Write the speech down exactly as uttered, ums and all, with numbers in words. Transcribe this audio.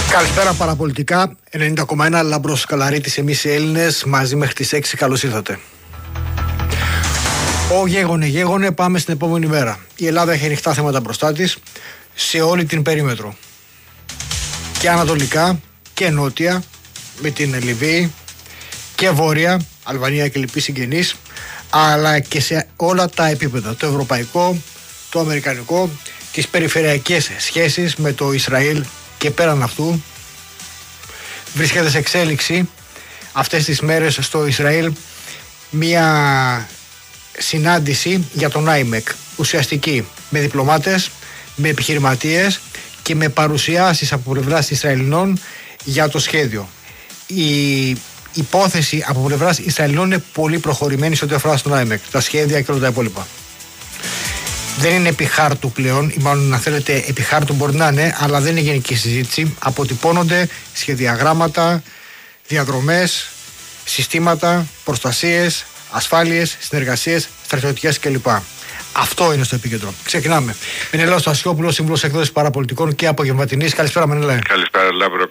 Καλησπέρα παραπολιτικά, ενενήντα κόμμα ένα Λάμπρος Καλαρίτης, εμείς οι Έλληνες, μαζί μέχρι τις έξι, καλώς ήρθατε. Ω γέγονε γέγονε, πάμε στην επόμενη μέρα. Η Ελλάδα έχει ανοιχτά θέματα μπροστά της σε όλη την περίμετρο. Και ανατολικά και νότια, με την Λιβύη, και βόρεια, Αλβανία και λοιποί συγγενείς, αλλά και σε όλα τα επίπεδα, το ευρωπαϊκό, το αμερικανικό, τις περιφερειακές σχέσεις με το Ισραήλ και πέραν αυτού. Βρίσκεται σε εξέλιξη αυτές τις μέρες στο Ισραήλ μια συνάντηση για τον άιμεκ, ουσιαστική, με διπλωμάτες, με επιχειρηματίες και με παρουσιάσεις από πλευράς Ισραηλινών για το σχέδιο. Η υπόθεση από πλευράς Ισραηλινών είναι πολύ προχωρημένη σε ό,τι αφορά στον άιμεκ, τα σχέδια και όλα τα υπόλοιπα. Δεν είναι επί χάρτου πλέον, ή μάλλον να θέλετε επί χάρτου μπορεί να είναι, αλλά δεν είναι γενική συζήτηση. Αποτυπώνονται σχεδιαγράμματα, διαδρομές, συστήματα, προστασίες, ασφάλειες, συνεργασίες, στρατιωτικές κλπ. Αυτό είναι στο επίκεντρο. Ξεκινάμε. Μενέλαος Στασιόπουλος, σύμβουλος εκδόσης παραπολιτικών και απογευματινής. Καλησπέρα, Μενέλαε. Καλησπέρα, Λάμπρο.